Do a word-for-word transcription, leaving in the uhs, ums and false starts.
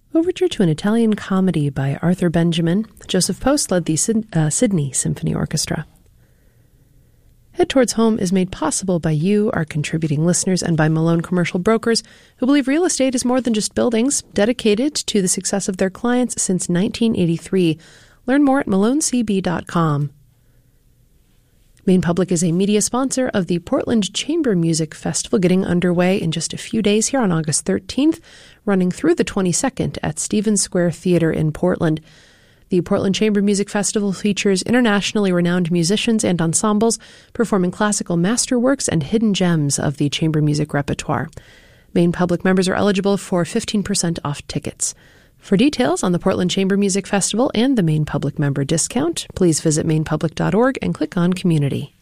Overture to an Italian Comedy by Arthur Benjamin. Joseph Post led the Syd- uh, Sydney Symphony Orchestra. Head Towards Home is made possible by you, our contributing listeners, and by Malone Commercial Brokers, who believe real estate is more than just buildings, dedicated to the success of their clients since nineteen eighty-three. Learn more at malone c b dot com. Maine Public is a media sponsor of the Portland Chamber Music Festival, getting underway in just a few days here on August thirteenth, running through the twenty-second at Stevens Square Theater in Portland. The Portland Chamber Music Festival features internationally renowned musicians and ensembles performing classical masterworks and hidden gems of the chamber music repertoire. Maine Public members are eligible for fifteen percent off tickets. For details on the Portland Chamber Music Festival and the Maine Public member discount, please visit maine public dot org and click on Community.